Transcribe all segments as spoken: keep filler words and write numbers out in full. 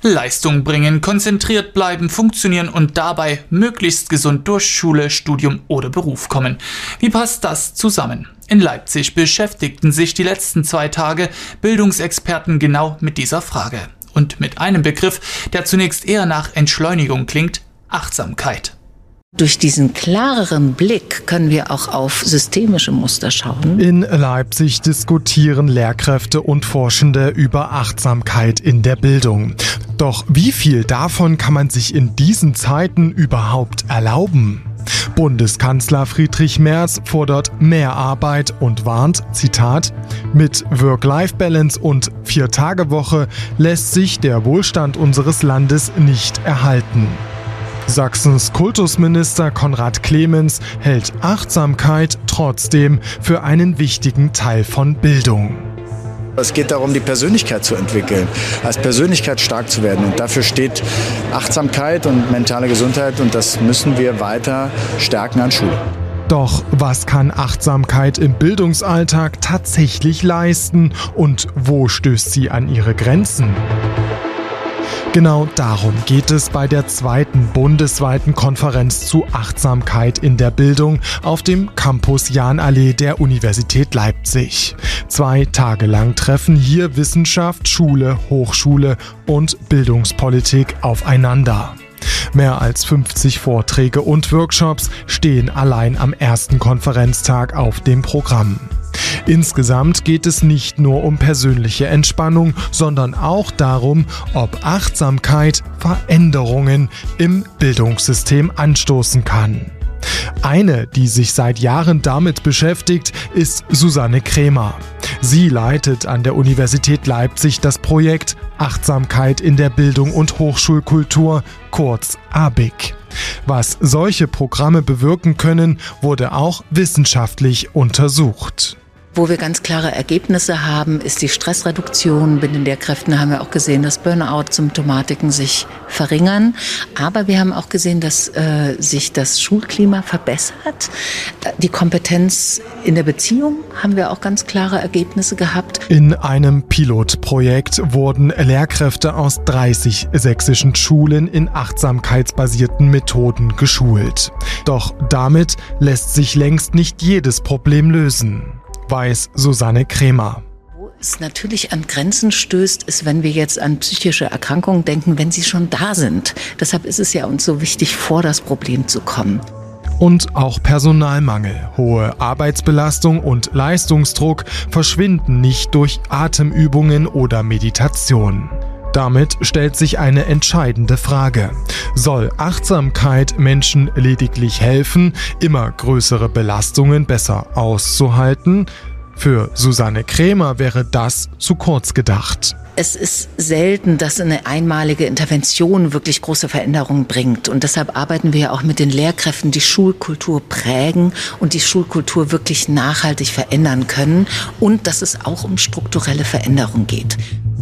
Leistung bringen, konzentriert bleiben, funktionieren und dabei möglichst gesund durch Schule, Studium oder Beruf kommen. Wie passt das zusammen? In Leipzig beschäftigten sich die letzten zwei Tage Bildungsexperten genau mit dieser Frage. Und mit einem Begriff, der zunächst eher nach Entschleunigung klingt: Achtsamkeit. Durch diesen klareren Blick können wir auch auf systemische Muster schauen. In Leipzig diskutieren Lehrkräfte und Forschende über Achtsamkeit in der Bildung. Doch wie viel davon kann man sich in diesen Zeiten überhaupt erlauben? Bundeskanzler Friedrich Merz fordert mehr Arbeit und warnt, Zitat, mit Work-Life-Balance und Vier-Tage-Woche lässt sich der Wohlstand unseres Landes nicht erhalten. Sachsens Kultusminister Konrad Clemens hält Achtsamkeit trotzdem für einen wichtigen Teil von Bildung. Es geht darum, die Persönlichkeit zu entwickeln, als Persönlichkeit stark zu werden. Und dafür steht Achtsamkeit und mentale Gesundheit, und das müssen wir weiter stärken an Schule. Doch was kann Achtsamkeit im Bildungsalltag tatsächlich leisten und wo stößt sie an ihre Grenzen? Genau darum geht es bei der zweiten bundesweiten Konferenz zu Achtsamkeit in der Bildung auf dem Campus Jahnallee der Universität Leipzig. Zwei Tage lang treffen hier Wissenschaft, Schule, Hochschule und Bildungspolitik aufeinander. Mehr als fünfzig Vorträge und Workshops stehen allein am ersten Konferenztag auf dem Programm. Insgesamt geht es nicht nur um persönliche Entspannung, sondern auch darum, ob Achtsamkeit Veränderungen im Bildungssystem anstoßen kann. Eine, die sich seit Jahren damit beschäftigt, ist Susanne Krämer. Sie leitet an der Universität Leipzig das Projekt Achtsamkeit in der Bildung und Hochschulkultur, kurz A B I C. Was solche Programme bewirken können, wurde auch wissenschaftlich untersucht. Wo wir ganz klare Ergebnisse haben, ist die Stressreduktion. Bei den Lehrkräften haben wir auch gesehen, dass Burnout-Symptomatiken sich verringern. Aber wir haben auch gesehen, dass äh, sich das Schulklima verbessert. Die Kompetenz in der Beziehung haben wir auch ganz klare Ergebnisse gehabt. In einem Pilotprojekt wurden Lehrkräfte aus dreißig sächsischen Schulen in achtsamkeitsbasierten Methoden geschult. Doch damit lässt sich längst nicht jedes Problem lösen, weiß Susanne Krämer. Wo es natürlich an Grenzen stößt, ist, wenn wir jetzt an psychische Erkrankungen denken, wenn sie schon da sind. Deshalb ist es ja uns so wichtig, vor das Problem zu kommen. Und auch Personalmangel, hohe Arbeitsbelastung und Leistungsdruck verschwinden nicht durch Atemübungen oder Meditation. Damit stellt sich eine entscheidende Frage. Soll Achtsamkeit Menschen lediglich helfen, immer größere Belastungen besser auszuhalten? Für Susanne Krämer wäre das zu kurz gedacht. Es ist selten, dass eine einmalige Intervention wirklich große Veränderungen bringt. Und deshalb arbeiten wir auch mit den Lehrkräften, die Schulkultur prägen und die Schulkultur wirklich nachhaltig verändern können. Und dass es auch um strukturelle Veränderung geht.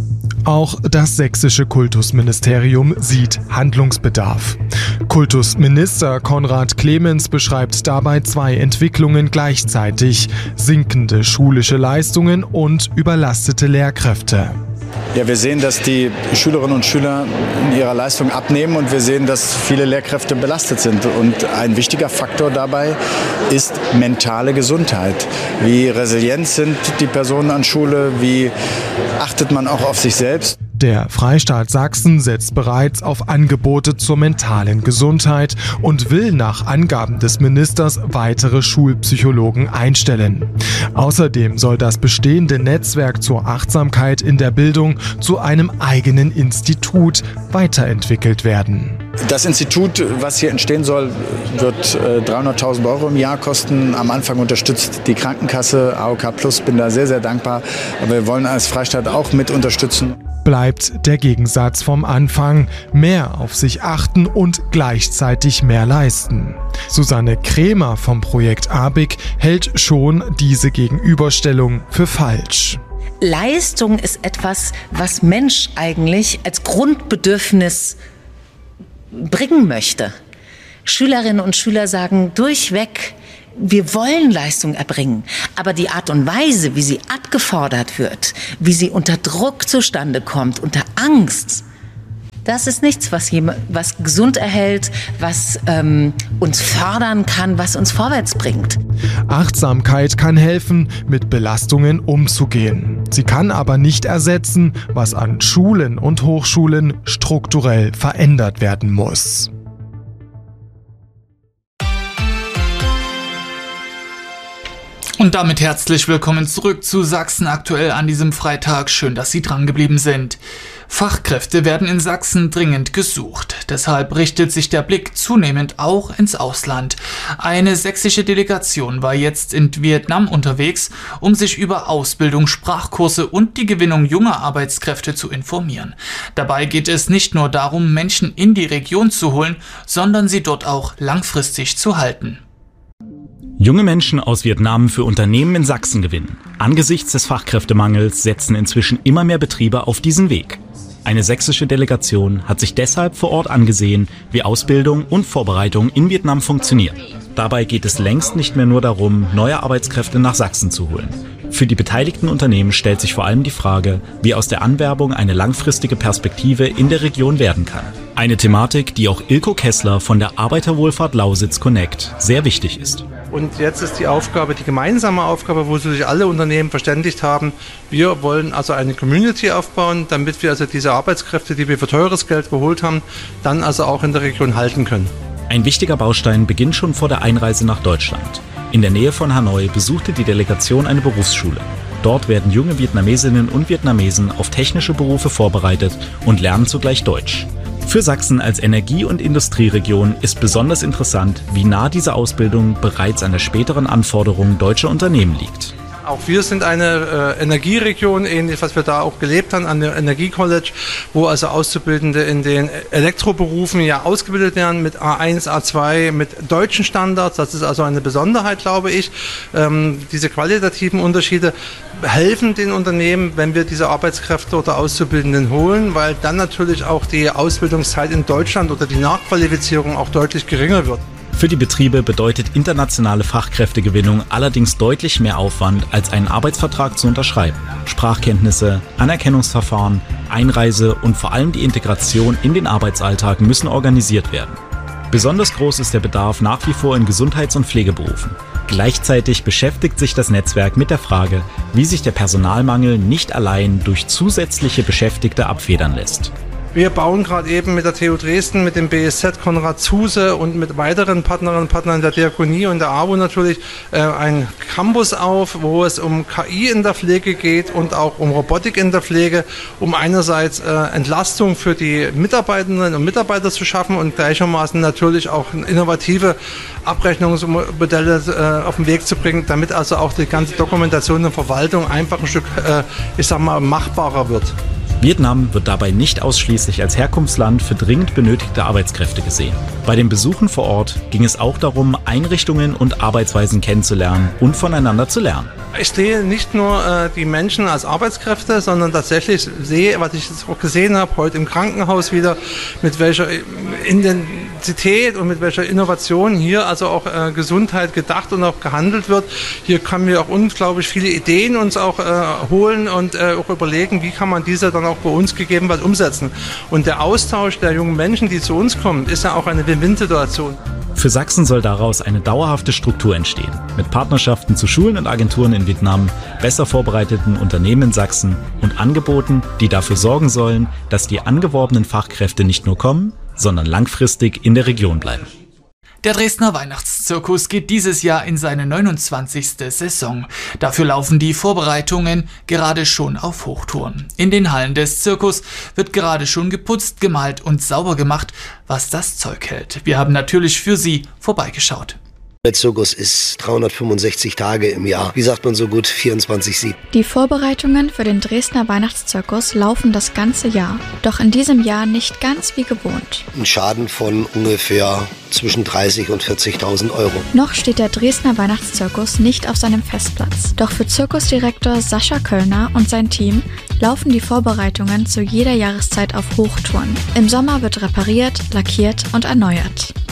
Auch das sächsische Kultusministerium sieht Handlungsbedarf. Kultusminister Konrad Clemens beschreibt dabei zwei Entwicklungen gleichzeitig: sinkende schulische Leistungen und überlastete Lehrkräfte. Ja, wir sehen, dass die Schülerinnen und Schüler in ihrer Leistung abnehmen, und wir sehen, dass viele Lehrkräfte belastet sind. Und ein wichtiger Faktor dabei ist mentale Gesundheit. Wie resilient sind die Personen an Schule? Wie achtet man auch auf sich selbst? Der Freistaat Sachsen setzt bereits auf Angebote zur mentalen Gesundheit und will nach Angaben des Ministers weitere Schulpsychologen einstellen. Außerdem soll das bestehende Netzwerk zur Achtsamkeit in der Bildung zu einem eigenen Institut weiterentwickelt werden. Das Institut, was hier entstehen soll, wird äh, dreihunderttausend Euro im Jahr kosten. Am Anfang unterstützt die Krankenkasse, A O K Plus, bin da sehr, sehr dankbar. Aber wir wollen als Freistaat auch mit unterstützen. Bleibt der Gegensatz vom Anfang: mehr auf sich achten und gleichzeitig mehr leisten. Susanne Krämer vom Projekt A B I C hält schon diese Gegenüberstellung für falsch. Leistung ist etwas, was Mensch eigentlich als Grundbedürfnis bringen möchte. Schülerinnen und Schüler sagen durchweg, wir wollen Leistung erbringen, aber die Art und Weise, wie sie abgefordert wird, wie sie unter Druck zustande kommt, unter Angst, Das ist nichts, was, jemand, was gesund erhält, was ähm, uns fördern kann, was uns vorwärts bringt. Achtsamkeit kann helfen, mit Belastungen umzugehen. Sie kann aber nicht ersetzen, was an Schulen und Hochschulen strukturell verändert werden muss. Und damit herzlich willkommen zurück zu Sachsen aktuell an diesem Freitag. Schön, dass Sie dran geblieben sind. Fachkräfte werden in Sachsen dringend gesucht. Deshalb richtet sich der Blick zunehmend auch ins Ausland. Eine sächsische Delegation war jetzt in Vietnam unterwegs, um sich über Ausbildung, Sprachkurse und die Gewinnung junger Arbeitskräfte zu informieren. Dabei geht es nicht nur darum, Menschen in die Region zu holen, sondern sie dort auch langfristig zu halten. Junge Menschen aus Vietnam für Unternehmen in Sachsen gewinnen. Angesichts des Fachkräftemangels setzen inzwischen immer mehr Betriebe auf diesen Weg. Eine sächsische Delegation hat sich deshalb vor Ort angesehen, wie Ausbildung und Vorbereitung in Vietnam funktioniert. Dabei geht es längst nicht mehr nur darum, neue Arbeitskräfte nach Sachsen zu holen. Für die beteiligten Unternehmen stellt sich vor allem die Frage, wie aus der Anwerbung eine langfristige Perspektive in der Region werden kann. Eine Thematik, die auch Ilko Kessler von der Arbeiterwohlfahrt Lausitz Connect sehr wichtig ist. Und jetzt ist die Aufgabe, die gemeinsame Aufgabe, wo sich alle Unternehmen verständigt haben, wir wollen also eine Community aufbauen, damit wir also diese Arbeitskräfte, die wir für teures Geld geholt haben, dann also auch in der Region halten können. Ein wichtiger Baustein beginnt schon vor der Einreise nach Deutschland. In der Nähe von Hanoi besuchte die Delegation eine Berufsschule. Dort werden junge Vietnamesinnen und Vietnamesen auf technische Berufe vorbereitet und lernen zugleich Deutsch. Für Sachsen als Energie- und Industrieregion ist besonders interessant, wie nah diese Ausbildung bereits an der späteren Anforderung deutscher Unternehmen liegt. Auch wir sind eine äh, Energieregion, ähnlich was wir da auch gelebt haben, an der Energiecollege, wo also Auszubildende in den Elektroberufen ja ausgebildet werden mit A eins, A zwei, mit deutschen Standards. Das ist also eine Besonderheit, glaube ich. Ähm, diese qualitativen Unterschiede helfen den Unternehmen, wenn wir diese Arbeitskräfte oder Auszubildenden holen, weil dann natürlich auch die Ausbildungszeit in Deutschland oder die Nachqualifizierung auch deutlich geringer wird. Für die Betriebe bedeutet internationale Fachkräftegewinnung allerdings deutlich mehr Aufwand, als einen Arbeitsvertrag zu unterschreiben. Sprachkenntnisse, Anerkennungsverfahren, Einreise und vor allem die Integration in den Arbeitsalltag müssen organisiert werden. Besonders groß ist der Bedarf nach wie vor in Gesundheits- und Pflegeberufen. Gleichzeitig beschäftigt sich das Netzwerk mit der Frage, wie sich der Personalmangel nicht allein durch zusätzliche Beschäftigte abfedern lässt. Wir bauen gerade eben mit der T U Dresden, mit dem B S Z Konrad Zuse und mit weiteren Partnerinnen und Partnern der Diakonie und der A W O natürlich äh, einen Campus auf, wo es um K I in der Pflege geht und auch um Robotik in der Pflege, um einerseits äh, Entlastung für die Mitarbeiterinnen und Mitarbeiter zu schaffen und gleichermaßen natürlich auch innovative Abrechnungsmodelle äh, auf den Weg zu bringen, damit also auch die ganze Dokumentation und Verwaltung einfach ein Stück, äh, ich sag mal, machbarer wird. Vietnam wird dabei nicht ausschließlich als Herkunftsland für dringend benötigte Arbeitskräfte gesehen. Bei den Besuchen vor Ort ging es auch darum, Einrichtungen und Arbeitsweisen kennenzulernen und voneinander zu lernen. Ich sehe nicht nur äh, die Menschen als Arbeitskräfte, sondern tatsächlich sehe, was ich jetzt auch gesehen habe, heute im Krankenhaus wieder, mit welcher Intensität und mit welcher Innovation hier also auch äh, Gesundheit gedacht und auch gehandelt wird. Hier können wir auch unglaublich viele Ideen uns auch äh, holen und äh, auch überlegen, wie kann man diese dann auch bei uns gegebenenfalls umsetzen. Und der Austausch der jungen Menschen, die zu uns kommen, ist ja auch eine Win-Win-Situation. Für Sachsen soll daraus eine dauerhafte Struktur entstehen, mit Partnerschaften zu Schulen und Agenturen in Vietnam, besser vorbereiteten Unternehmen in Sachsen und Angeboten, die dafür sorgen sollen, dass die angeworbenen Fachkräfte nicht nur kommen, sondern langfristig in der Region bleiben. Der Dresdner Weihnachtszirkus geht dieses Jahr in seine neunundzwanzigste Saison. Dafür laufen die Vorbereitungen gerade schon auf Hochtouren. In den Hallen des Zirkus wird gerade schon geputzt, gemalt und sauber gemacht, was das Zeug hält. Wir haben natürlich für Sie vorbeigeschaut. Der Zirkus ist dreihundertfünfundsechzig Tage im Jahr. Wie sagt man so gut, vierundzwanzig sieben. Die Vorbereitungen für den Dresdner Weihnachtszirkus laufen das ganze Jahr. Doch in diesem Jahr nicht ganz wie gewohnt. Ein Schaden von ungefähr zwischen dreißig und vierzigtausend Euro. Noch steht der Dresdner Weihnachtszirkus nicht auf seinem Festplatz. Doch für Zirkusdirektor Sascha Köllner und sein Team laufen die Vorbereitungen zu jeder Jahreszeit auf Hochtouren. Im Sommer wird repariert, lackiert und erneuert.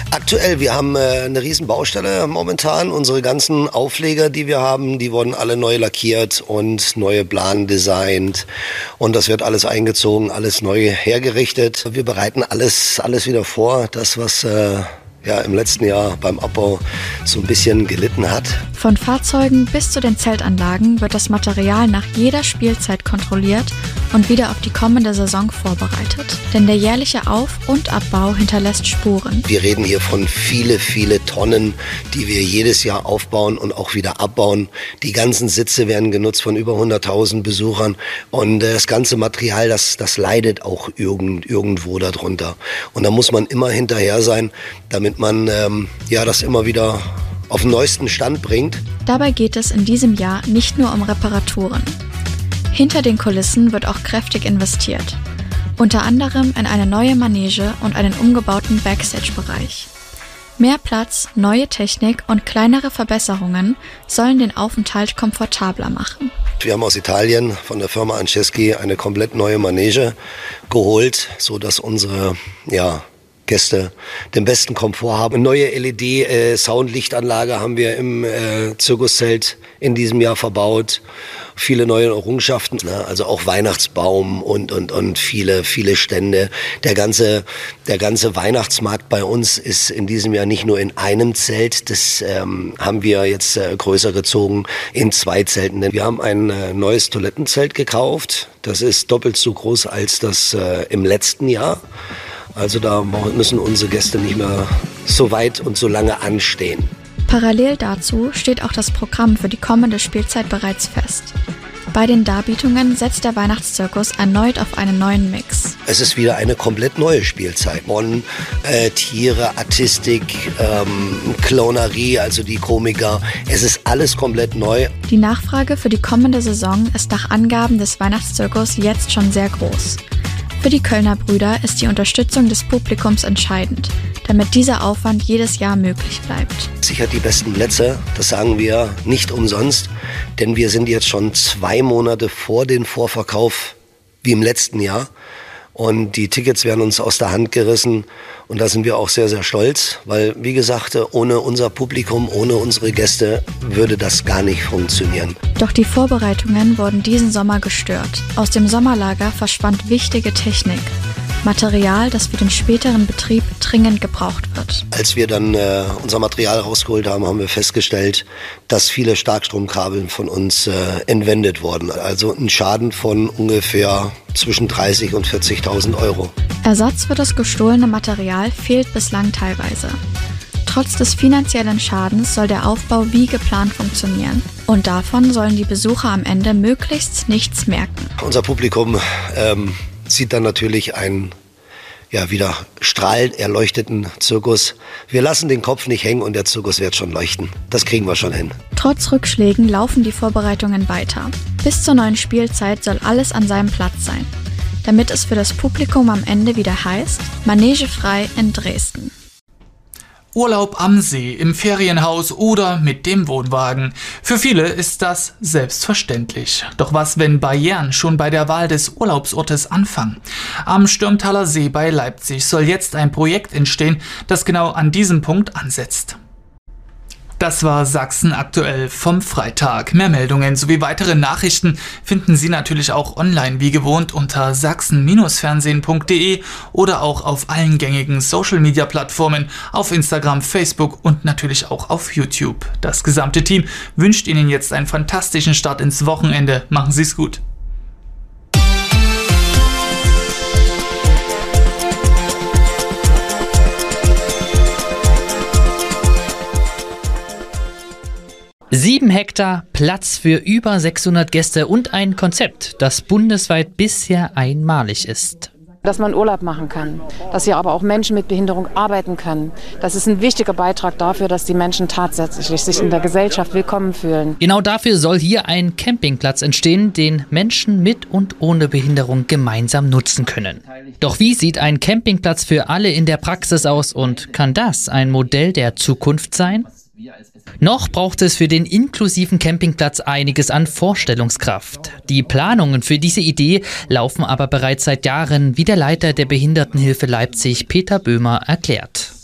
Aktuell, wir haben äh, eine riesen Baustelle momentan. Unsere ganzen Aufleger, die wir haben, die wurden alle neu lackiert und neue Planen designt. Und das wird alles eingezogen, alles neu hergerichtet. Wir bereiten alles, alles wieder vor. Das, was äh, ja, im letzten Jahr beim Abbau so ein bisschen gelitten hat. Von Fahrzeugen bis zu den Zeltanlagen wird das Material nach jeder Spielzeit kontrolliert und wieder auf die kommende Saison vorbereitet. Denn der jährliche Auf- und Abbau hinterlässt Spuren. Wir reden hier von viele, viele Tonnen, die wir jedes Jahr aufbauen und auch wieder abbauen. Die ganzen Sitze werden genutzt von über hunderttausend Besuchern. Und das ganze Material, das, das leidet auch irgend, irgendwo darunter. Und da muss man immer hinterher sein, damit man ähm, ja, das immer wieder auf den neuesten Stand bringt. Dabei geht es in diesem Jahr nicht nur um Reparaturen. Hinter den Kulissen wird auch kräftig investiert. Unter anderem in eine neue Manege und einen umgebauten Backstage-Bereich. Mehr Platz, neue Technik und kleinere Verbesserungen sollen den Aufenthalt komfortabler machen. Wir haben aus Italien von der Firma Anceschi eine komplett neue Manege geholt, sodass unsere ja, Gäste den besten Komfort haben. Eine neue L E D-Soundlichtanlage haben wir im äh, Zirkuszelt in diesem Jahr verbaut. Viele neue Errungenschaften, ne? Also auch Weihnachtsbaum und, und, und viele, viele Stände. Der ganze, der ganze Weihnachtsmarkt bei uns ist in diesem Jahr nicht nur in einem Zelt, das ähm, haben wir jetzt äh, größer gezogen in zwei Zelten. Wir haben ein äh, neues Toilettenzelt gekauft. Das ist doppelt so groß als das äh, im letzten Jahr. Also da müssen unsere Gäste nicht mehr so weit und so lange anstehen. Parallel dazu steht auch das Programm für die kommende Spielzeit bereits fest. Bei den Darbietungen setzt der Weihnachtszirkus erneut auf einen neuen Mix. Es ist wieder eine komplett neue Spielzeit. Von äh, Tiere, Artistik, ähm, Clownerie, also die Komiker. Es ist alles komplett neu. Die Nachfrage für die kommende Saison ist nach Angaben des Weihnachtszirkus jetzt schon sehr groß. Für die Kölner Brüder ist die Unterstützung des Publikums entscheidend, damit dieser Aufwand jedes Jahr möglich bleibt. Sicher die besten Plätze, das sagen wir nicht umsonst, denn wir sind jetzt schon zwei Monate vor dem Vorverkauf wie im letzten Jahr. Und die Tickets werden uns aus der Hand gerissen und da sind wir auch sehr, sehr stolz, weil, wie gesagt, ohne unser Publikum, ohne unsere Gäste würde das gar nicht funktionieren. Doch die Vorbereitungen wurden diesen Sommer gestört. Aus dem Sommerlager verschwand wichtige Technik. Material, das für den späteren Betrieb dringend gebraucht wird. Als wir dann äh, unser Material rausgeholt haben, haben wir festgestellt, dass viele Starkstromkabel von uns äh, entwendet wurden. Also ein Schaden von ungefähr zwischen dreißig und vierzigtausend Euro. Ersatz für das gestohlene Material fehlt bislang teilweise. Trotz des finanziellen Schadens soll der Aufbau wie geplant funktionieren. Und davon sollen die Besucher am Ende möglichst nichts merken. Unser Publikum ähm, sieht dann natürlich einen ja, wieder strahlend erleuchteten Zirkus. Wir lassen den Kopf nicht hängen und der Zirkus wird schon leuchten. Das kriegen wir schon hin. Trotz Rückschlägen laufen die Vorbereitungen weiter. Bis zur neuen Spielzeit soll alles an seinem Platz sein, damit es für das Publikum am Ende wieder heißt, manegefrei in Dresden. Urlaub am See, im Ferienhaus oder mit dem Wohnwagen. Für viele ist das selbstverständlich. Doch was, wenn Barrieren schon bei der Wahl des Urlaubsortes anfangen? Am Stürmtaler See bei Leipzig soll jetzt ein Projekt entstehen, das genau an diesem Punkt ansetzt. Das war Sachsen aktuell vom Freitag. Mehr Meldungen sowie weitere Nachrichten finden Sie natürlich auch online wie gewohnt unter sachsen Fernsehen punkt de oder auch auf allen gängigen Social-Media-Plattformen, auf Instagram, Facebook und natürlich auch auf YouTube. Das gesamte Team wünscht Ihnen jetzt einen fantastischen Start ins Wochenende. Machen Sie es gut. Sieben Hektar, Platz für über sechshundert Gäste und ein Konzept, das bundesweit bisher einmalig ist. Dass man Urlaub machen kann, dass hier aber auch Menschen mit Behinderung arbeiten können. Das ist ein wichtiger Beitrag dafür, dass die Menschen tatsächlich sich in der Gesellschaft willkommen fühlen. Genau dafür soll hier ein Campingplatz entstehen, den Menschen mit und ohne Behinderung gemeinsam nutzen können. Doch wie sieht ein Campingplatz für alle in der Praxis aus und kann das ein Modell der Zukunft sein? Noch braucht es für den inklusiven Campingplatz einiges an Vorstellungskraft. Die Planungen für diese Idee laufen aber bereits seit Jahren, wie der Leiter der Behindertenhilfe Leipzig, Peter Böhmer, erklärt.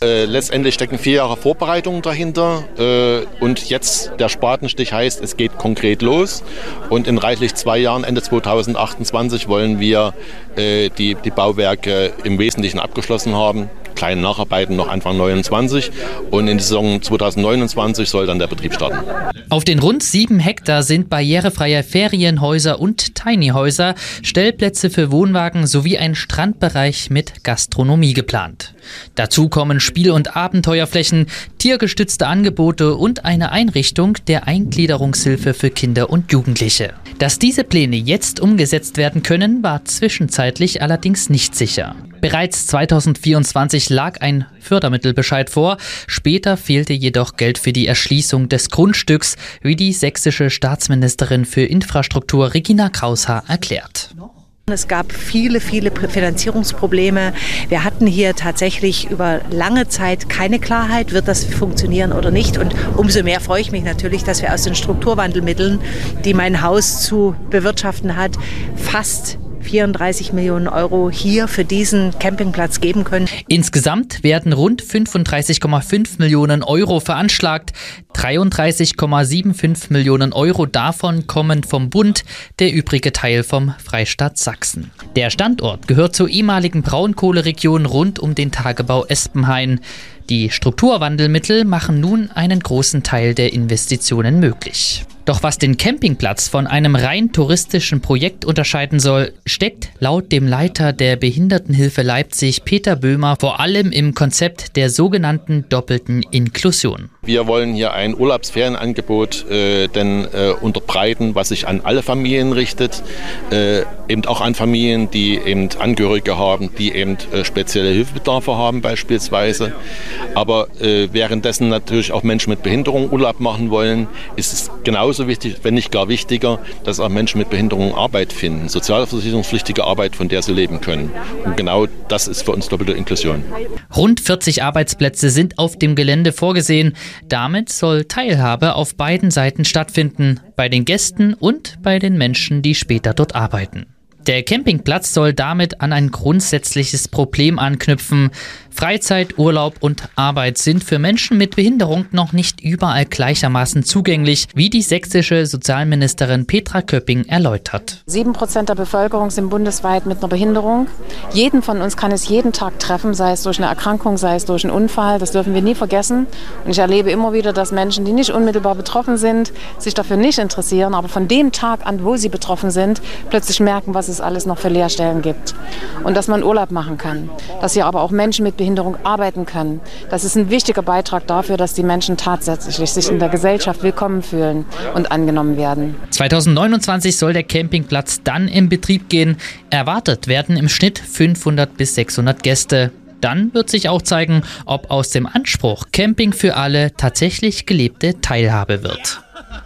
Äh, letztendlich stecken vier Jahre Vorbereitungen dahinter äh, und jetzt der Spatenstich heißt, es geht konkret los und in reichlich zwei Jahren, Ende zweitausendachtundzwanzig, wollen wir äh, die, die Bauwerke im Wesentlichen abgeschlossen haben. Kleine Nacharbeiten noch Anfang neunundzwanzig und in der Saison zweitausendneunundzwanzig soll dann der Betrieb starten. Auf den rund sieben Hektar sind barrierefreie Ferienhäuser und Tiny-Häuser, Stellplätze für Wohnwagen sowie ein Strandbereich mit Gastronomie geplant. Dazu kommen Spiel- und Abenteuerflächen, tiergestützte Angebote und eine Einrichtung der Eingliederungshilfe für Kinder und Jugendliche. Dass diese Pläne jetzt umgesetzt werden können, war zwischenzeitlich allerdings nicht sicher. Bereits zweitausendvierundzwanzig lag ein Fördermittelbescheid vor, später fehlte jedoch Geld für die Erschließung des Grundstücks, wie die sächsische Staatsministerin für Infrastruktur Regina Kraushaar erklärt. Es gab viele, viele Finanzierungsprobleme. Wir hatten hier tatsächlich über lange Zeit keine Klarheit, wird das funktionieren oder nicht. Und umso mehr freue ich mich natürlich, dass wir aus den Strukturwandelmitteln, die mein Haus zu bewirtschaften hat, fast vierunddreißig Millionen Euro hier für diesen Campingplatz geben können. Insgesamt werden rund fünfunddreißig Komma fünf Millionen Euro veranschlagt. dreiunddreißig Komma fünfundsiebzig Millionen Euro davon kommen vom Bund, der übrige Teil vom Freistaat Sachsen. Der Standort gehört zur ehemaligen Braunkohleregion rund um den Tagebau Espenhain. Die Strukturwandelmittel machen nun einen großen Teil der Investitionen möglich. Doch was den Campingplatz von einem rein touristischen Projekt unterscheiden soll, steckt laut dem Leiter der Behindertenhilfe Leipzig, Peter Böhmer, vor allem im Konzept der sogenannten doppelten Inklusion. Wir wollen hier ein Urlaubsferienangebot äh, denn, äh, unterbreiten, was sich an alle Familien richtet, äh, eben auch an Familien, die eben Angehörige haben, die eben äh, spezielle Hilfebedarfe haben beispielsweise. Aber äh, währenddessen natürlich auch Menschen mit Behinderung Urlaub machen wollen, ist es genauso wichtig, wenn nicht gar wichtiger, dass auch Menschen mit Behinderung Arbeit finden, sozialversicherungspflichtige Arbeit, von der sie leben können. Und genau das ist für uns doppelte Inklusion. Rund vierzig Arbeitsplätze sind auf dem Gelände vorgesehen. Damit soll Teilhabe auf beiden Seiten stattfinden, bei den Gästen und bei den Menschen, die später dort arbeiten. Der Campingplatz soll damit an ein grundsätzliches Problem anknüpfen. Freizeit, Urlaub und Arbeit sind für Menschen mit Behinderung noch nicht überall gleichermaßen zugänglich, wie die sächsische Sozialministerin Petra Köpping erläutert. Sieben Prozent der Bevölkerung sind bundesweit mit einer Behinderung. Jeden von uns kann es jeden Tag treffen, sei es durch eine Erkrankung, sei es durch einen Unfall. Das dürfen wir nie vergessen. Und ich erlebe immer wieder, dass Menschen, die nicht unmittelbar betroffen sind, sich dafür nicht interessieren, aber von dem Tag an, wo sie betroffen sind, plötzlich merken, was es alles noch für Lehrstellen gibt. Und dass man Urlaub machen kann. Dass hier aber auch Menschen mit Behinderung arbeiten können. Das ist ein wichtiger Beitrag dafür, dass die Menschen tatsächlich sich in der Gesellschaft willkommen fühlen und angenommen werden. zweitausendneunundzwanzig soll der Campingplatz dann in Betrieb gehen. Erwartet werden im Schnitt fünfhundert bis sechshundert Gäste. Dann wird sich auch zeigen, ob aus dem Anspruch Camping für alle tatsächlich gelebte Teilhabe wird.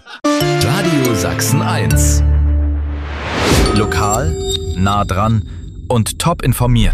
Radio Sachsen eins. Lokal, nah dran und top informiert.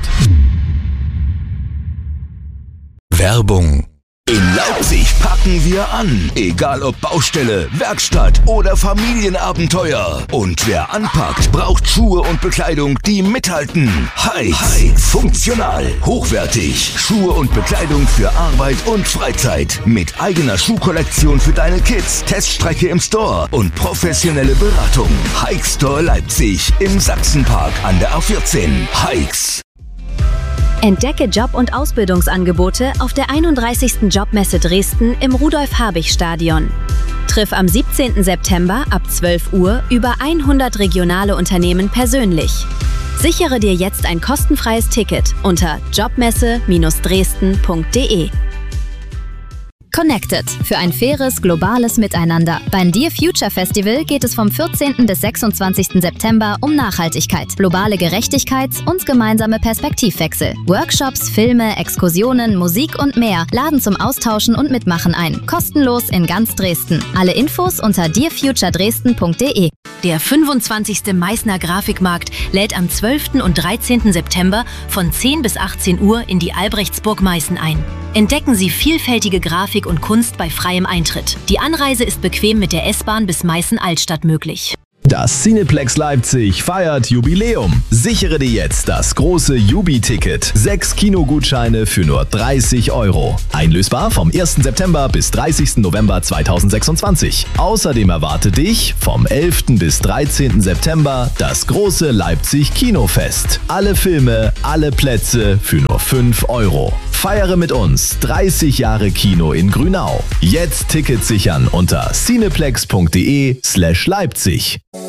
Werbung. In Leipzig packen wir an. Egal ob Baustelle, Werkstatt oder Familienabenteuer. Und wer anpackt, braucht Schuhe und Bekleidung, die mithalten. Heights. Funktional, hochwertig. Schuhe und Bekleidung für Arbeit und Freizeit. Mit eigener Schuhkollektion für deine Kids, Teststrecke im Store und professionelle Beratung. Heights Store Leipzig im Sachsenpark an der A vierzehn. Heights. Entdecke Job- und Ausbildungsangebote auf der einunddreißigsten Jobmesse Dresden im Rudolf-Habich-Stadion. Triff am siebzehnten September ab zwölf Uhr über hundert regionale Unternehmen persönlich. Sichere dir jetzt ein kostenfreies Ticket unter jobmesse Bindestrich dresden Punkt de. Connected für ein faires, globales Miteinander. Beim Dear Future Festival geht es vom vierzehnten bis sechsundzwanzigsten September um Nachhaltigkeit, globale Gerechtigkeit und gemeinsame Perspektivwechsel. Workshops, Filme, Exkursionen, Musik und mehr laden zum Austauschen und Mitmachen ein. Kostenlos in ganz Dresden. Alle Infos unter dear future dresden Punkt de. Der fünfundzwanzigste Meißner Grafikmarkt lädt am zwölften und dreizehnten September von zehn bis achtzehn Uhr in die Albrechtsburg Meißen ein. Entdecken Sie vielfältige Grafik und Kunst bei freiem Eintritt. Die Anreise ist bequem mit der S-Bahn bis Meißen-Altstadt möglich. Das Cineplex Leipzig feiert Jubiläum. Sichere dir jetzt das große Jubi-Ticket. Sechs Kinogutscheine für nur dreißig Euro. Einlösbar vom ersten September bis dreißigsten November zweitausendsechsundzwanzig. Außerdem erwartet dich vom elften bis dreizehnten September das große Leipzig Kinofest. Alle Filme, alle Plätze für nur fünf Euro. Feiere mit uns dreißig Jahre Kino in Grünau. Jetzt Tickets sichern unter cineplex punkt de slash Leipzig.